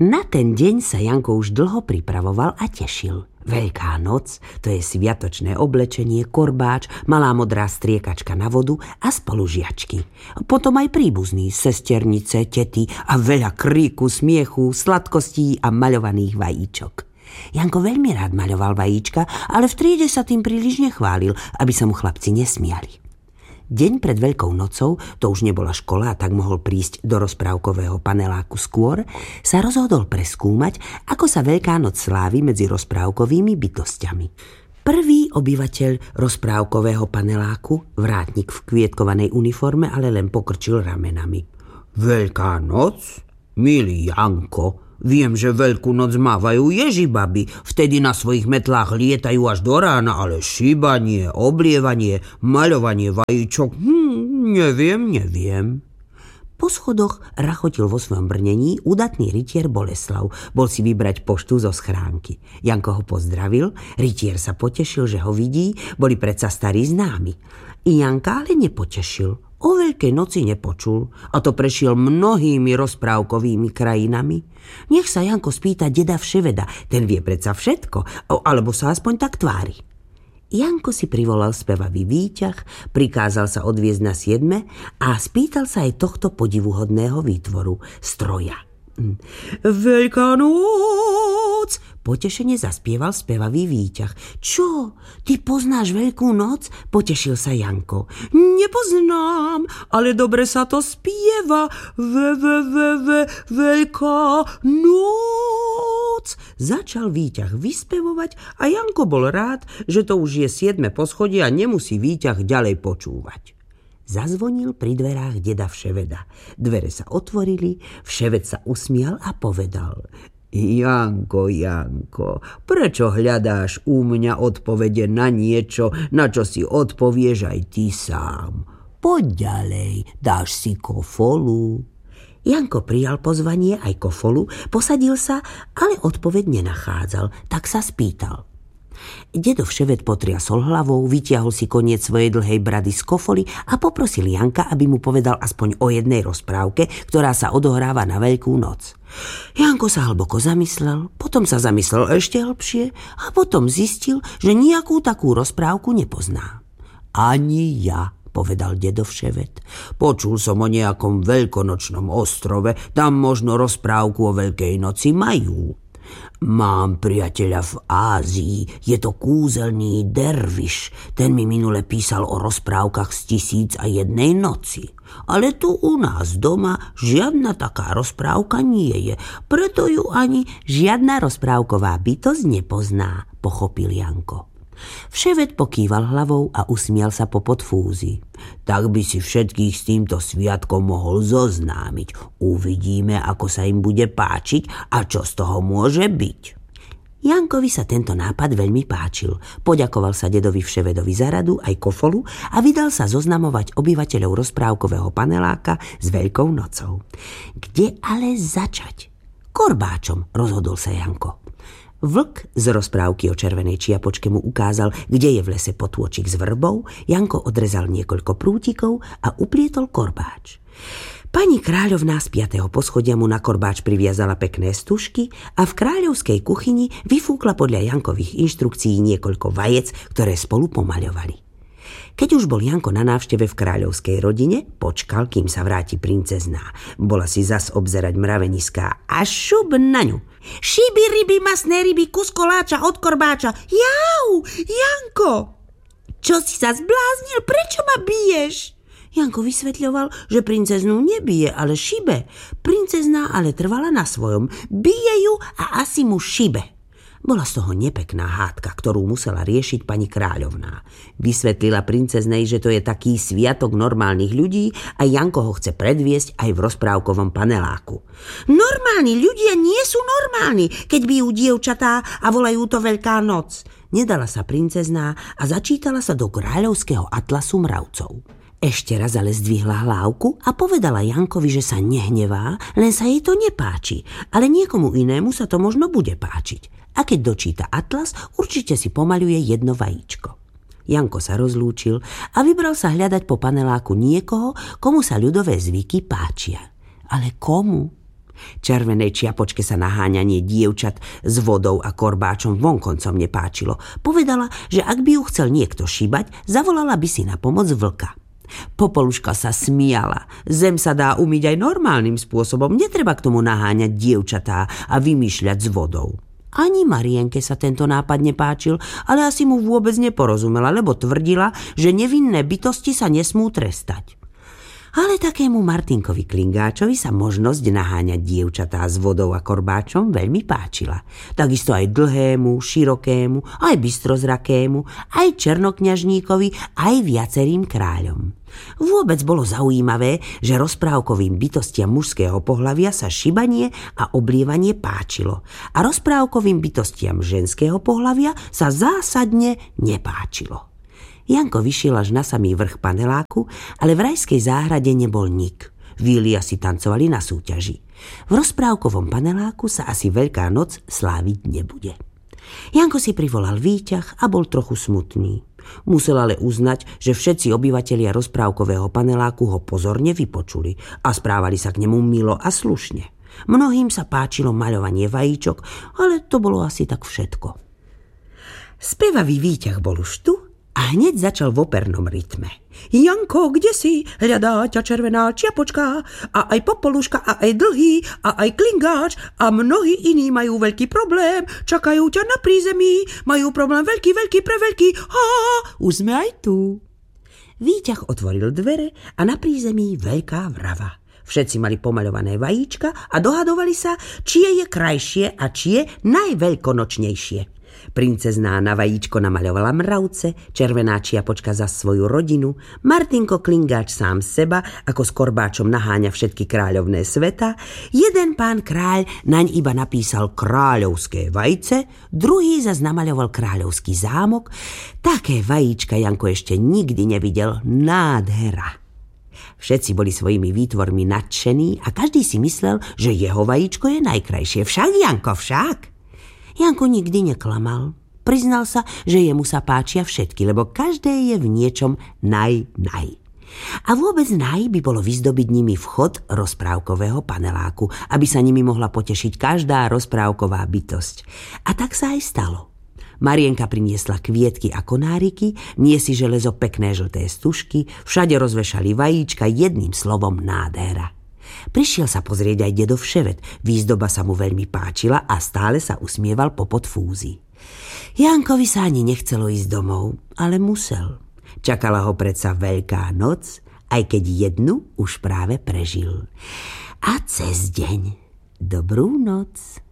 Na ten deň sa Janko už dlho pripravoval a tešil. Veľká noc, to je sviatočné oblečenie, korbáč, malá modrá striekačka na vodu a spolužiačky. Potom aj príbuzní, sesternice, tety a veľa kríku, smiechu, sladkostí a maľovaných vajíčok. Janko veľmi rád maľoval vajíčka, ale v triede sa tým príliš nechválil, aby sa mu chlapci nesmiali. Deň pred Veľkou nocou, to už nebola škola a tak mohol prísť do rozprávkového paneláku skôr, sa rozhodol preskúmať, ako sa Veľká noc slávi medzi rozprávkovými bytosťami. Prvý obyvateľ rozprávkového paneláku, vrátnik v kvietkovanej uniforme, ale len pokrčil ramenami. Veľká noc? Milý Janko, viem, že Veľkú noc mávajú ježibaby, vtedy na svojich metlách lietajú až do rána, ale šíbanie, oblievanie, maľovanie vajíčok, neviem. Po schodoch rachotil vo svojom brnení udatný rytier Boleslav. Bol si vybrať poštu zo schránky. Janko ho pozdravil, rytier sa potešil, že ho vidí, boli predsa starí známi. Janka ale nepotešil. O Veľkej noci nepočul, a to prešiel mnohými rozprávkovými krajinami. Nech sa Janko spýta deda Vševeda, ten vie predsa všetko, alebo sa aspoň tak tvári. Janko si privolal spevavý výťah, prikázal sa odviezť na 7 a spýtal sa aj tohto podivuhodného výtvoru, stroja. Veľká noc! Potešene zaspieval spevavý výťah. Čo? Ty poznáš Veľkú noc? Potešil sa Janko. Nepoznám, ale dobre sa to spieva. Veľká noc! Začal výťah vyspevovať a Janko bol rád, že to už je 7 poschodie a nemusí výťah ďalej počúvať. Zazvonil pri dverách deda Vševeda. Dvere sa otvorili, Vševed sa usmial a povedal: Janko, prečo hľadáš u mňa odpovede na niečo, na čo si odpovieš aj ty sám? Poď ďalej, dáš si kofolu. Janko prijal pozvanie aj kofolu, posadil sa, ale odpoveď nenachádzal, tak sa spýtal. Dedo Vševed potriasol hlavou, vytiahol si koniec svojej dlhej brady z kofoly a poprosil Janka, aby mu povedal aspoň o jednej rozprávke, ktorá sa odohráva na Veľkú noc. Janko sa hlboko zamyslel, potom sa zamyslel ešte hlbšie a potom zistil, že nejakú takú rozprávku nepozná. Ani ja, povedal dedo Vševed. Počul som o nejakom veľkonočnom ostrove, tam možno rozprávku o Veľkej noci majú. Mám priateľa v Ázii, je to kúzelný derviš. Ten mi minule písal o rozprávkach z 1001 noci. Ale tu u nás doma žiadna taká rozprávka nie je, preto ju ani žiadna rozprávková bytosť nepozná, pochopil Janko. Vševed pokýval hlavou a usmial sa po podfúzi. Tak by si všetkých s týmto sviatkom mohol zoznámiť. Uvidíme, ako sa im bude páčiť a čo z toho môže byť. Jankovi sa tento nápad veľmi páčil. Poďakoval sa dedovi Vševedovi za radu aj kofolu a vydal sa zoznamovať obyvateľov rozprávkového paneláka s Veľkou nocou. Kde ale začať? Korbáčom, rozhodol sa Janko. Vlk z rozprávky o červenej čiapočke mu ukázal, kde je v lese potôčik s vrbou, Janko odrezal niekoľko prútikov a uplietol korbáč. Pani kráľovná z 5. poschodia mu na korbáč priviazala pekné stužky a v kráľovskej kuchyni vyfúkla podľa Jankových inštrukcií niekoľko vajec, ktoré spolu pomaľovali. Keď už bol Janko na návšteve v kráľovskej rodine, počkal, kým sa vráti princezná. Bola si zas obzerať mraveniská a šup na ňu. Šiby, ryby, masné ryby, kus koláča od korbáča. Jau, Janko! Čo si sa zbláznil? Prečo ma biješ? Janko vysvetľoval, že princeznú nebije, ale šibe. Princezná ale trvala na svojom. Bije ju a asi mu šibe. Bola z toho nepekná hádka, ktorú musela riešiť pani kráľovná. Vysvetlila princeznej, že to je taký sviatok normálnych ľudí a Janko ho chce predviesť aj v rozprávkovom paneláku. Normálni ľudia nie sú normálni, keď bijú dievčatá a volajú to Veľká noc. Nedala sa princezná a začítala sa do kráľovského atlasu mravcov. Ešte raz ale zdvihla hlávku a povedala Jankovi, že sa nehnevá, len sa jej to nepáči, ale niekomu inému sa to možno bude páčiť. A keď dočíta atlas, určite si pomaľuje jedno vajíčko. Janko sa rozlúčil a vybral sa hľadať po paneláku niekoho, komu sa ľudové zvyky páčia. Ale komu? Červenej čiapočke sa naháňanie dievčat s vodou a korbáčom vonkoncom nepáčilo. Povedala, že ak by ju chcel niekto šíbať, zavolala by si na pomoc vlka. Popoluška sa smiala. Zem sa dá umyť aj normálnym spôsobom, netreba k tomu naháňať dievčatá a vymýšľať s vodou. Ani Marienke sa tento nápad nepáčil, ale asi mu vôbec neporozumela, lebo tvrdila, že nevinné bytosti sa nesmú trestať. Ale takému Martinkovi Klingáčovi sa možnosť naháňať dievčatá s vodou a korbáčom veľmi páčila. Takisto aj dlhému, širokému, aj bystrozrakému, aj černokňažníkovi, aj viacerým kráľom. Vôbec bolo zaujímavé, že rozprávkovým bytostiam mužského pohlavia sa šibanie a oblievanie páčilo a rozprávkovým bytostiam ženského pohlavia sa zásadne nepáčilo. Janko vyšiel až na samý vrch paneláku, ale v rajskej záhrade nebol nik. Víly asi tancovali na súťaži. V rozprávkovom paneláku sa asi Veľká noc sláviť nebude. Janko si privolal výťah a bol trochu smutný. Musel ale uznať, že všetci obyvatelia rozprávkového paneláku ho pozorne vypočuli a správali sa k nemu milo a slušne. Mnohým sa páčilo maľovanie vajíčok, ale to bolo asi tak všetko. Spevavý výťah bol už tu a hneď začal v opernom rytme. Janko, kde si? Hľadá ťa červená čiapočka a aj Popoluška a aj Dlhý a aj Klingáč a mnohí iní majú veľký problém. Čakajú ťa na prízemí. Majú problém veľký, veľký, preveľký. Už sme aj tu. Výťah otvoril dvere a na prízemí veľká vrava. Všetci mali pomaľované vajíčka a dohadovali sa, čie je krajšie a čie najveľkonočnejšie. Princezná na vajíčko namaľovala mravce, červená čiapočka za svoju rodinu, Martinko Klingáč sám seba, ako s korbáčom naháňa všetky kráľovné sveta, jeden pán kráľ naň iba napísal kráľovské vajce, druhý zas namaľoval kráľovský zámok. Také vajíčka Janko ešte nikdy nevidel, nádhera. Všetci boli svojimi výtvormi nadšení a každý si myslel, že jeho vajíčko je najkrajšie. Však, Janko, však? Janko nikdy neklamal. Priznal sa, že jemu sa páčia všetky, lebo každé je v niečom naj. A vôbec naj by bolo vyzdobiť nimi vchod rozprávkového paneláku, aby sa nimi mohla potešiť každá rozprávková bytosť. A tak sa aj stalo. Marienka priniesla kvietky a konáriky, niesi železo pekné žlté stužky, všade rozvešali vajíčka, jedným slovom nádhera. Prišiel sa pozrieť aj dedo Vševet, výzdoba sa mu veľmi páčila a stále sa usmieval popod fúzy. Jankovi sa ani nechcelo ísť domov, ale musel. Čakala ho predsa Veľká noc, aj keď jednu už práve prežil. A cez deň dobrú noc.